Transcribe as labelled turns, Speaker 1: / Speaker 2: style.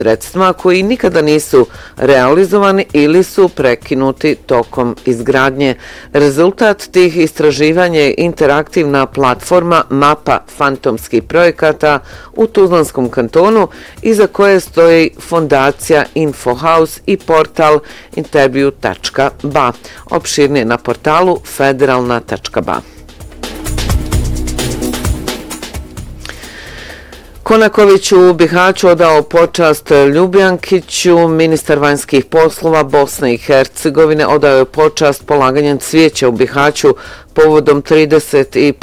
Speaker 1: sredstvima koji nikada nisu realizovani ili su prekinuti tokom izgradnje. Rezultat tih istraživanja je interaktivna platforma mapa fantomskih projekata u Tuzlanskom kantonu, iza koje stoji fondacija Infohouse i portal intervju.ba. Opširnije na portalu federalna.ba. Konaković u Bihaću odao počast Ljubijankiću. Ministar vanjskih poslova Bosne i Hercegovine odao je počast polaganjem cvijeća u Bihaću povodom 31.